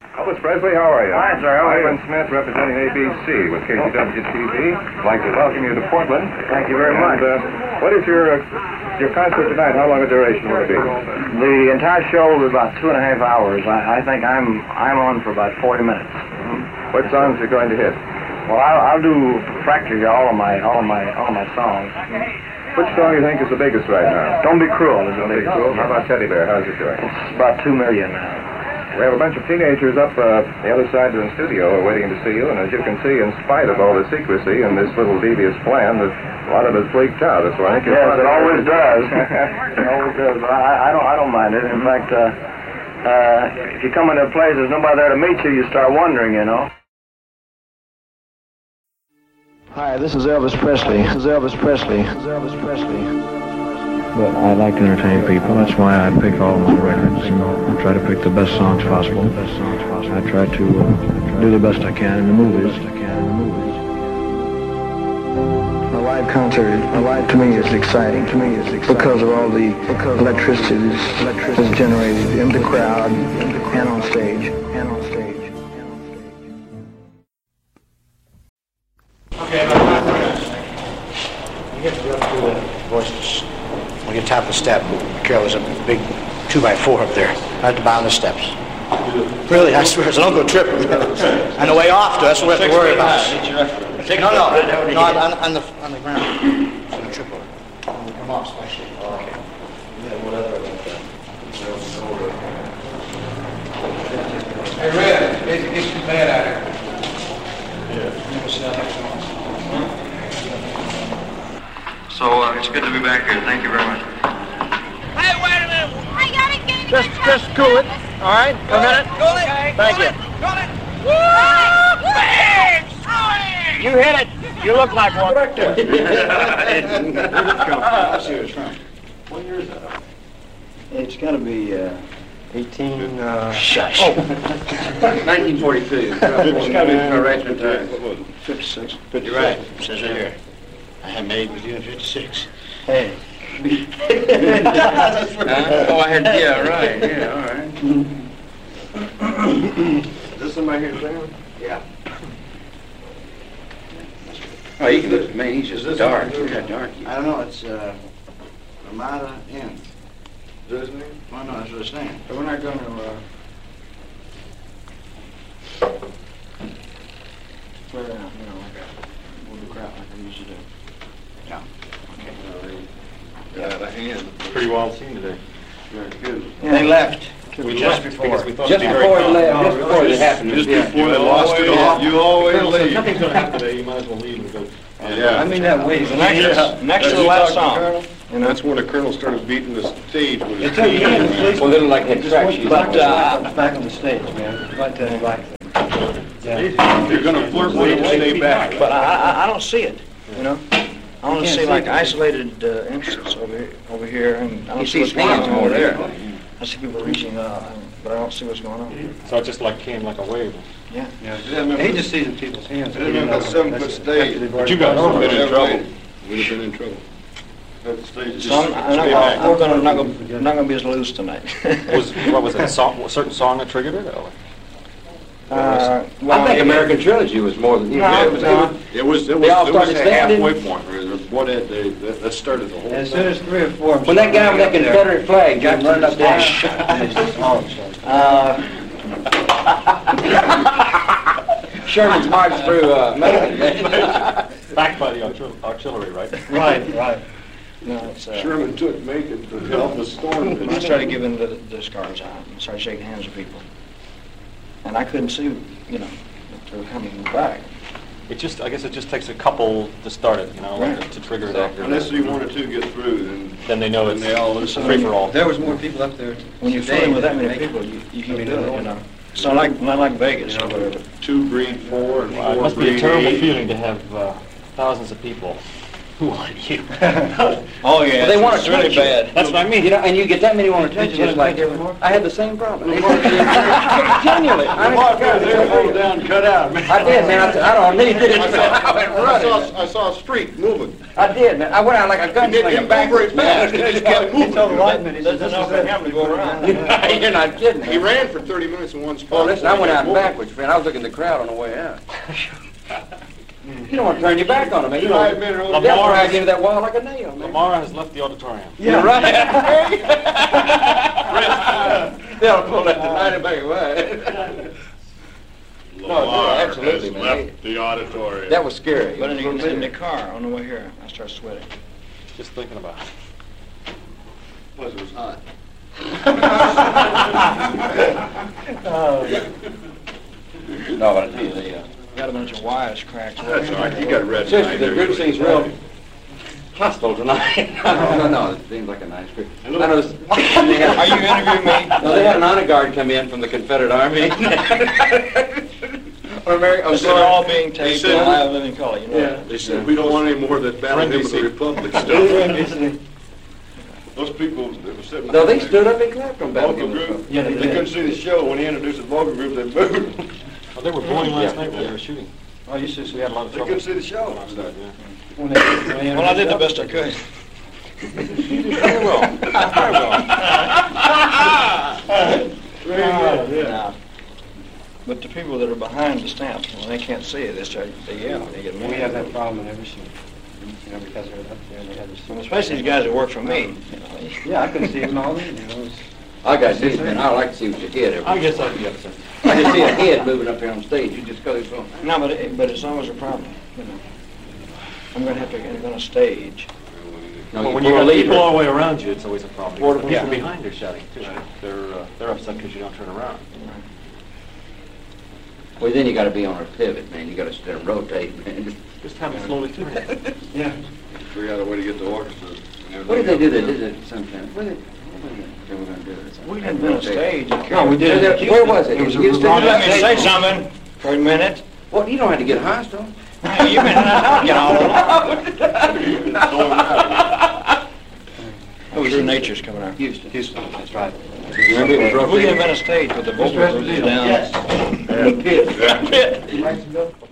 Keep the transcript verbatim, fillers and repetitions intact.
Elvis Presley, how are you? Hi, sir. How are you? Ivan Smith, representing A B C with K C W T V. I'd like to welcome you to Portland. Thank you very and, much. Uh, what is your uh, your concert tonight? How long a duration will it be? The entire show will be about two and a half hours. I, I think I'm I'm on for about forty minutes. Mm-hmm. What songs are you going to hit? Well, I'll, I'll do practically all of my all of my all of my songs. Which song do you think is the biggest right now? Don't Be Cruel is the Don't Be biggest. Cruel. How about Teddy Bear? How's it doing? It's about two million now. We have a bunch of teenagers up uh, the other side of the studio waiting to see you, and as you can see, in spite of all the secrecy and this little devious plan, that a lot of us freaked out. That's why I think yes, it always does. It always does. But I, I don't I don't mind it. In fact, uh, uh, if you come into a place, there's nobody there to meet you, you start wondering, you know. Hi, this is Elvis Presley. This is Elvis Presley. This is Elvis Presley. But I like to entertain people. That's why I pick all my records. You know, I try to pick the best songs possible. I try to uh, do the best I can in the movies. A live concert, a live to me is exciting. To me is exciting because of all the because electricity is generated in the crowd and on stage. And on stage. Okay, you get to go through the voices. When you're top of the step, Carol, there's a big two by four up there, right at the bottom of the steps. Really, I swear, so don't go tripping. On the way off, that's what we have to worry about. No, no, no, on, on the on the ground. So don't trip over. When we come off, especially. Okay. Yeah, whatever. Hey, Red, it's, it's too bad out here. Yeah. So uh, it's good to be back here. Thank you very much. Hey, wait a minute. I gotta get Just, just cool it. All right, a minute. Cool it. Thank you. Cool it. Woo! Bang! Swing! You hit it. You look like one. Where'd it come from? I see where it's from. What year is that? It's got to be uh, eighteen. Uh, Shush. Oh, nineteen forty-two. It's got to be correct in time. What was it? fifty-six. You're right. It says right here. I had married with you in fifty-six. Hey. Huh? Oh, I had, yeah, right. Yeah, all right. Is this somebody here singing? Yeah. Oh, you can look at me. He's just dark. Look how dark he is. I don't know. It's uh, Ramada Inn. Is that his name? Well, no, that's what it's saying. But we're not going to, uh... Clear out, you know, like a little crowd like I usually do. Yeah. Okay. Yeah, the hand. Pretty wild scene today. Yeah, good. They left. We just left before. because we thought Just it'd be very before it calm. left. Just before it happened. Just Yeah. before they lost it all. You always Well, so if leave. nothing's going to happen today, you might as well leave and go. Yeah. I mean that way. The next, Yeah. next to As the you last talked to song. Colonel, You know? That's when the colonel started beating the stage with his It's okay. teeth. Well, they look like head track shoes. But uh, back on the stage, man. Right to back. You're going to flirt with him, stay back. But I, I, I don't see it. You know. I want to see like isolated uh, instances over here, over here, and I don't see what's going on over there. I see people reaching up, but I don't see what's going on. So it just like came like a wave. Yeah. Yeah, He just sees in people's hands. They didn't have that seven-foot stage. But you guys would would have been in trouble. trouble. We'd have been in trouble. That stage just So I'm, I'm, stay not, I'm back. gonna, not gonna not gonna be as loose tonight. Was what was it? A, song, a certain song that triggered it? Or? uh, well, I think American Trilogy was more than... No, Yeah, it was, no. it was, it was, They all it was started a standing? halfway point. What that, they, that that started the whole As thing. soon as three or four. When that guy with that Confederate flag got to the stage... Uh, Sherman's marched through uh, Macon. Backed by the artil- artillery, right? right, right. No, it's, uh, Sherman took Macon to help the storm. I started giving the, the scars out and started shaking hands with people. And I couldn't see, you know, that they were coming back. It just, I guess it just takes a couple to start it, you know, like Right. to trigger it off. Unless you one or two get through, then, Then they know then it's they all it's listen. a free for all. There was more people up there. When you're fooling with that many people, you, you keep doing it, you know. It's not like, not like Vegas or whatever. Two breed four and Wow, it four must be a breed terrible eight. feeling to have uh, thousands of people Who want you? Oh, yeah. Well, they want to it's really touch you. bad. That's what I mean. You know, and you get that many want to touch you. It's like, I had the same problem. They want to continually. I Hold down, cut out, man. I did, man. I, said, I don't need it. I saw, I went I running. saw, I saw a streak moving. I did, man. I went out like a He didn't gunslinger. move very fast. He just kept moving. There's enough for him to go around. You're not kidding. He ran for thirty minutes in one spot. Well, listen, I went out backwards, friend. I was looking at the crowd on the way out. You don't want to turn your back on him, man. You Right, know, man, they'll Lamar drag has- you into that wall like a nail, man. Lamar has left the auditorium. You're right. They'll pull that tonight back away. Lamar absolutely, has man. left the auditorium. That was scary. But in the, in the car on the way here, I start sweating. Just thinking about it. Plus it was hot. No, but I tell you, they uh, got a bunch of wires cracked. That's all right. You got a red Seriously, tonight. the there. group seems real hostile tonight. no, no, no, it seems like a nice group. I noticed. Are you interviewing me? No, they had an honor guard come in from the Confederate Army. or American, I'm This is sorry. all being taped said- on Live Living Color, you know. Yeah. They said, we don't want any more of that battle hymn of the Republic stuff. Those people that were sitting No, they behind stood up and clapped on the Battle vocal Hymn. group. Yeah, They they couldn't did. see the show. When he introduced the vocal group, they booed. Well, they were bowling last Yeah. night when they were shooting. Oh, you see, We had a lot of They trouble. couldn't see the show. Yeah. well, I did the best I could. Very well. Very well. Very good. Now, but the people that are behind the stamp, when they can't see it, they start, they yell, they get mad. We have that problem in every shoot. You know, because they're up there and they have the Well, especially these guys that work for me. You know, they- Yeah, I couldn't see them all in, you know. it's- I got this, man. I like to see what you head every I guess I'd be upset. I just see a head moving up here on stage. You just go so. No, but it, but it's always a problem, you know. I'm gonna have to get on a stage. No, But when you you pull a got people lever. all the way around you, it's always a problem. Four Because to- the people yeah. behind are shouting too. They're uh, they're upset because you don't turn around. Well, then you got to be on a pivot, man. You got to sit there and rotate, man. Just have it slowly turn. Yeah. Figure out a way to get the orchestra. and What did they do? They everything did it sometimes. What did they were going to do it? We didn't invent a stage. No, we did it. Where was it? It was a Houston? wrong- Let me say something for a minute. Well, you don't have to get hostile. You've been talking all along. Oh, true nature's coming out. Houston. Houston, that's right. Remember it was We can rotating? invent a stage with the vocal groups down. Yes. The pit. Pit.